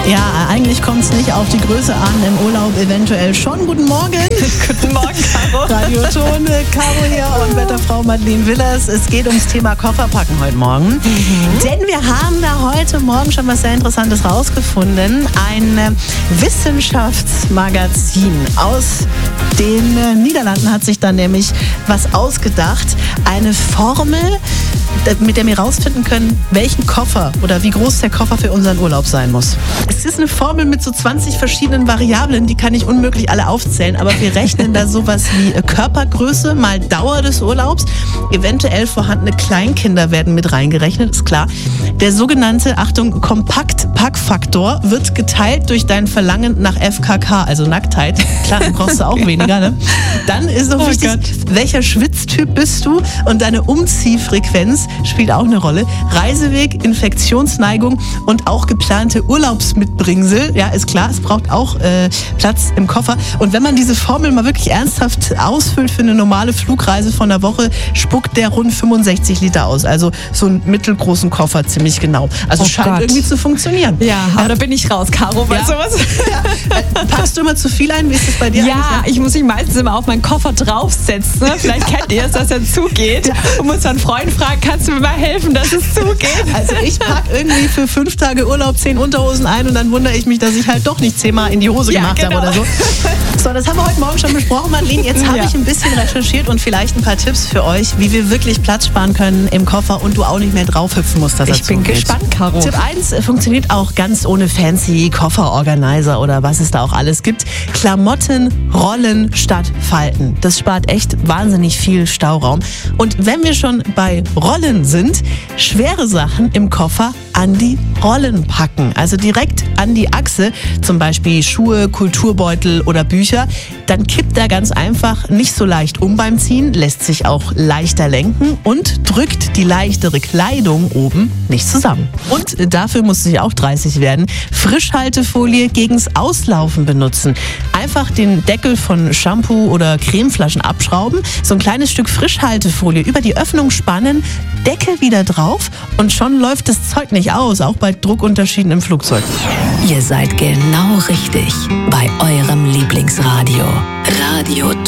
Ja, eigentlich kommt es nicht auf die Größe an, im Urlaub eventuell schon. Guten Morgen. Guten Morgen, Caro. Radio Ton, Caro hier und Wetterfrau Madeleine Willers. Es geht ums Thema Kofferpacken heute Morgen. Denn wir haben da heute Morgen schon was sehr Interessantes rausgefunden. Ein Wissenschaftsmagazin aus den Niederlanden hat sich dann nämlich was ausgedacht. Eine Formel, mit der wir rausfinden können, welchen Koffer oder wie groß der Koffer für unseren Urlaub sein muss. Es ist eine Formel mit so 20 verschiedenen Variablen, die kann ich unmöglich alle aufzählen, aber wir rechnen da sowas wie Körpergröße mal Dauer des Urlaubs. Eventuell vorhandene Kleinkinder werden mit reingerechnet, ist klar. Der sogenannte, Achtung, Kompaktpackfaktor wird geteilt durch dein Verlangen nach FKK, also Nacktheit. Klar, dann brauchst du auch weniger, ne? Dann ist noch wichtig, welcher Schwitztyp bist du und deine Umziehfrequenz spielt auch eine Rolle. Reiseweg, Infektionsneigung und auch geplante Urlaubsmitbringsel. Ja, ist klar, es braucht auch Platz im Koffer. Und wenn man diese Formel mal wirklich ernsthaft ausfüllt für eine normale Flugreise von einer Woche, spuckt der rund 65 Liter aus. Also so einen mittelgroßen Koffer, ziemlich genau. Also scheint irgendwie zu funktionieren. Ja, aber da bin ich raus, Caro, bei sowas. Ja. Packst du immer zu viel ein? Wie ist das bei dir? Ja, ich muss mich meistens immer auf meinen Koffer draufsetzen. Ne? Vielleicht kennt ihr es, dass er zugeht. Und muss dann Freund fragen, kannst du mir mal helfen, dass es zugeht? Also ich packe irgendwie für 5 Tage Urlaub 10 Unterhosen ein und dann wundere ich mich, dass ich halt doch nicht 10-mal in die Hose gemacht habe oder so. So, das haben wir heute Morgen schon besprochen, Madeleine. Jetzt habe ich ein bisschen recherchiert und vielleicht ein paar Tipps für euch, wie wir wirklich Platz sparen können im Koffer und du auch nicht mehr draufhüpfen musst, dass er zugeht. Ich bin gespannt, Caro. Tipp 1 funktioniert auch ganz ohne fancy Kofferorganizer oder was es da auch alles gibt. Klamotten rollen statt falten. Das spart echt wahnsinnig viel Stauraum. Und wenn wir schon bei Rollen sind, schwere Sachen im Koffer an die Rollen packen. Also direkt an die Achse, zum Beispiel Schuhe, Kulturbeutel oder Bücher. Dann kippt er ganz einfach nicht so leicht um beim Ziehen, lässt sich auch leichter lenken und drückt die leichtere Kleidung oben nicht zusammen. Und dafür muss es auch 30 werden. Frischhaltefolie gegens Auslaufen benutzen. Einfach den Deckel von Shampoo oder Cremeflaschen abschrauben, so ein kleines Stück Frischhaltefolie über die Öffnung spannen, Deckel wieder drauf und schon läuft das Zeug nicht aus, auch bei Druckunterschieden im Flugzeug. Ihr seid genau richtig bei eurem Lieblingsradio. Radio